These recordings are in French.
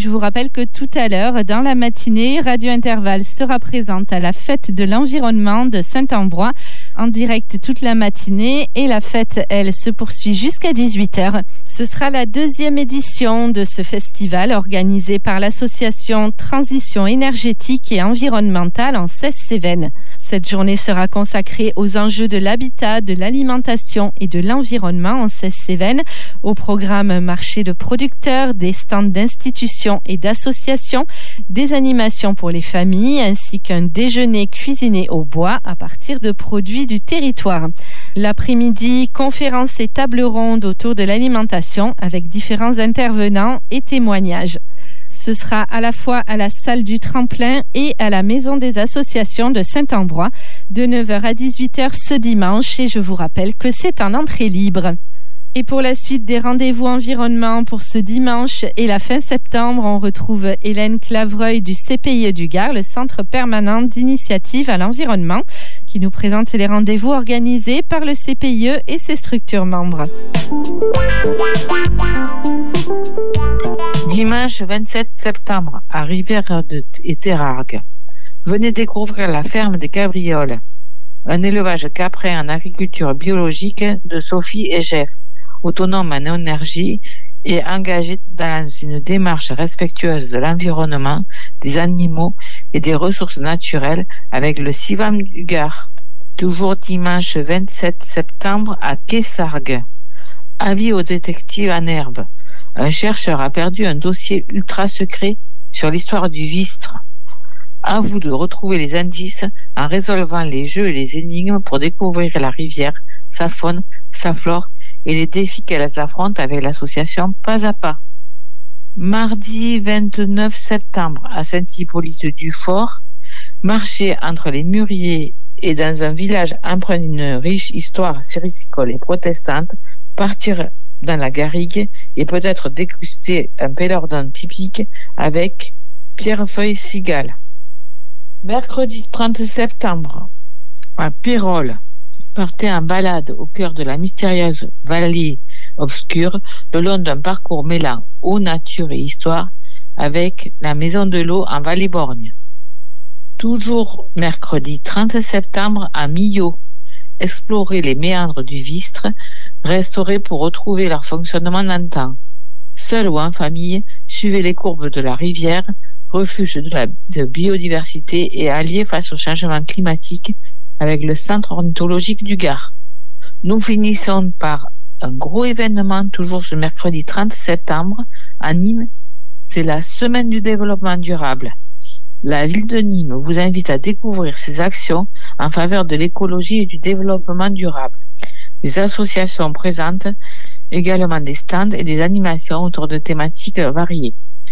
je vous rappelle que tout à l'heure, dans la matinée, Radio Intervalle sera présente à la fête de l'environnement de Saint-Ambrois en direct toute la matinée et la fête, elle, se poursuit jusqu'à 18h. Ce sera la 2e édition de ce festival organisé par l'association Transition énergétique et environnementale en Cèvennes. Cette journée sera consacrée aux enjeux de l'habitat, de l'alimentation et de l'environnement en Cèvennes, au programme marché de producteurs, des stands d'institutions et d'associations, des animations pour les familles ainsi qu'un déjeuner cuisiné au bois à partir de produits du territoire. L'après-midi, conférences et tables rondes autour de l'alimentation avec différents intervenants et témoignages. Ce sera à la fois à la salle du Tremplin et à la Maison des associations de Saint-Ambrois de 9h à 18h ce dimanche et je vous rappelle que c'est en entrée libre. Et pour la suite des rendez-vous environnement pour ce dimanche et la fin septembre, on retrouve Hélène Clavreuil du CPIE du Gard, le Centre permanent d'initiative à l'environnement, qui nous présente les rendez-vous organisés par le CPIE et ses structures membres. Dimanche 27 septembre, à Rivière et Terrargues. Venez découvrir la ferme des Cabrioles, un élevage caprin en agriculture biologique de Sophie et Jeff, autonome en énergie et engagé dans une démarche respectueuse de l'environnement, des animaux et des ressources naturelles avec le CIVAM du Gard. Toujours dimanche 27 septembre à Quessargues. Avis au détective en herbe. Un chercheur a perdu un dossier ultra secret sur l'histoire du Vistre. À vous de retrouver les indices en résolvant les jeux et les énigmes pour découvrir la rivière, sa faune, sa flore et les défis qu'elle affronte avec l'association Pas à Pas. Mardi 29 septembre à Saint-Hippolyte-du-Fort, marché entre les mûriers et dans un village empreint d'une riche histoire séricole et protestante, partir dans la garrigue et peut-être déguster un pélardon typique avec Pierrefeuille Cigale. Mercredi 30 septembre, à Pérol, partez en balade au cœur de la mystérieuse vallée obscure, le long d'un parcours mêlant eau, nature et histoire, avec la Maison de l'eau en Vallée-Borgne. Toujours mercredi 30 septembre à Millau, explorer les méandres du Vistre, restaurer pour retrouver leur fonctionnement d'antan. Seul ou en famille, suivez les courbes de la rivière, refuge de biodiversité et allié face au changement climatique avec le centre ornithologique du Gard. Nous finissons par un gros événement toujours ce mercredi 30 septembre à Nîmes, c'est la semaine du développement durable. La ville de Nîmes vous invite à découvrir ses actions en faveur de l'écologie et du développement durable. Les associations présentent également des stands et des animations autour de thématiques variées.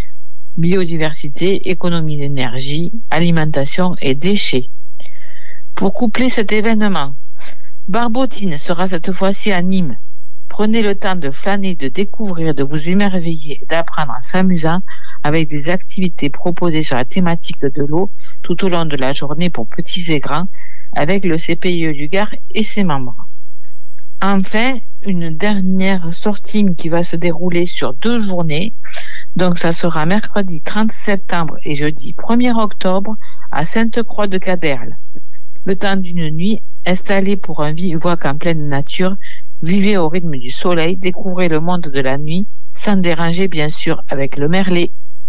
Biodiversité, économie d'énergie, alimentation et déchets. Pour coupler cet événement, Barbotine sera cette fois-ci à Nîmes. Prenez le temps de flâner, de découvrir, de vous émerveiller et d'apprendre en s'amusant avec des activités proposées sur la thématique de l'eau tout au long de la journée pour petits et grands avec le CPIE du Gard et ses membres. Enfin, une dernière sortie qui va se dérouler sur 2 journées. Donc ça sera mercredi 30 septembre et jeudi 1er octobre à Sainte-Croix-de-Caderle. Le temps d'une nuit, installé pour un bivouac en pleine nature, vivez au rythme du soleil, découvrez le monde de la nuit, sans déranger bien sûr avec le merlet.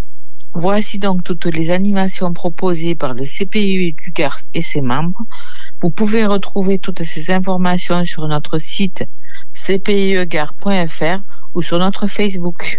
Voici donc toutes les animations proposées par le CPIE du Gard et ses membres. Vous pouvez retrouver toutes ces informations sur notre site cpiegard.fr ou sur notre Facebook.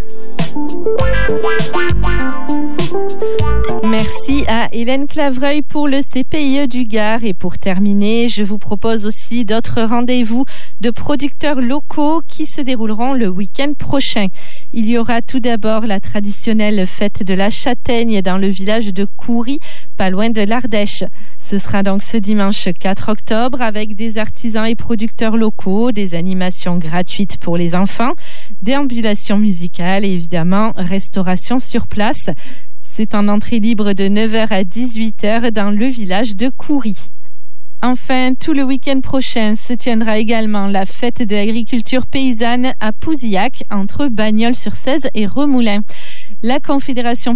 Merci à Hélène Clavreuil pour le CPIE du Gard. Et pour terminer, je vous propose aussi d'autres rendez-vous de producteurs locaux qui se dérouleront le week-end prochain. Il y aura tout d'abord la traditionnelle fête de la châtaigne dans le village de Coury, pas loin de l'Ardèche. Ce sera donc ce dimanche 4 octobre avec des artisans et producteurs locaux, des animations gratuites pour les enfants, déambulations musicales et évidemment restauration sur place. C'est en entrée libre de 9h à 18h dans le village de Coury. Enfin, tout le week-end prochain se tiendra également la fête de l'agriculture paysanne à Pouzillac, entre Bagnols-sur-Cèze et Remoulins. La Confédération